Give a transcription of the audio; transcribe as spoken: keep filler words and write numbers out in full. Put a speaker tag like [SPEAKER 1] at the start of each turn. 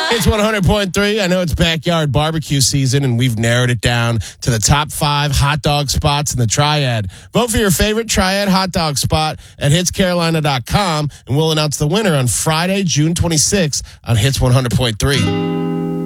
[SPEAKER 1] It's one hundred point three. I know it's backyard barbecue season, and we've narrowed it down to the top five hot dog spots in the Triad. Vote for your favorite Triad hot dog spot at hits carolina dot com, and we'll announce the winner on Friday, June twenty-sixth on Hits one hundred point three.